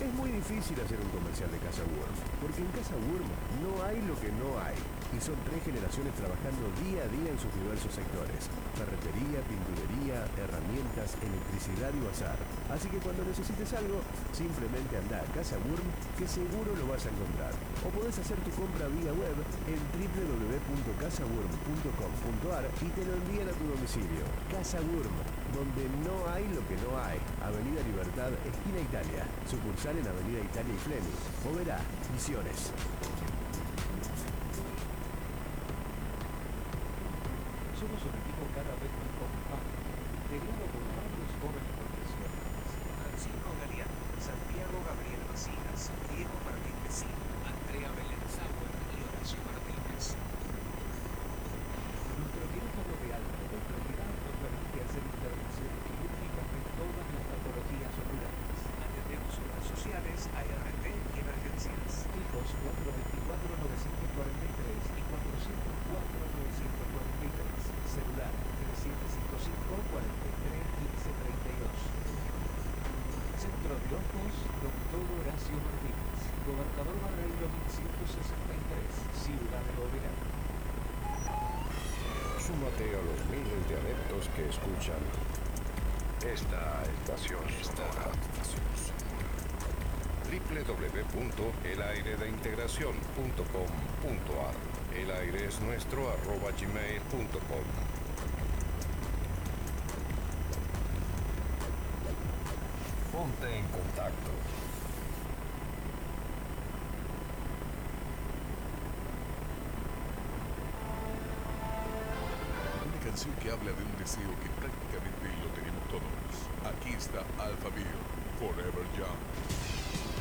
Es muy difícil hacer un comercial de Casa Wurm, porque en Casa Wurm no hay lo que no hay. Y son 3 generaciones trabajando día a día en sus diversos sectores. Ferretería, pinturería, herramientas, electricidad y bazar. Así que cuando necesites algo, simplemente anda a Casa Wurm, que seguro lo vas a encontrar. O podés hacer tu compra vía web en www.casawurm.com.ar y te lo envían a tu domicilio. Casa Wurm, donde no hay lo que no hay. Avenida Libertad, esquina Italia. Sucursal en Avenida Italia y Fleming. Oberá, Misiones. Somos un equipo cada vez más compacto, integrado por varios jóvenes profesionales. Francisco Galeano, Santiago Gabriel Macías, Diego Martín Vecino, Andrea Belén Sauer y Horacio Martínez. Nuestro quirófano de alta complejidad nos permite hacer intervenciones quirúrgicas de todas las patologías oculares. Atendemos obras sociales, ART y emergencias. Fijos 424-943 y 404-943. Celular 3755-431532. Centro de Ojos, Dr. Horacio Martínez. Gobernador Barreiro 1163, Ciudad de Oberá. Súmate a los miles de adeptos que escuchan esta estación sonora. www.eleiredeintegracion.com.ar. El aire es nuestro @gmail.com. Ponte en contacto. Una canción que habla de un deseo que prácticamente lo tenemos todos. Aquí está Alphaville, Forever Young.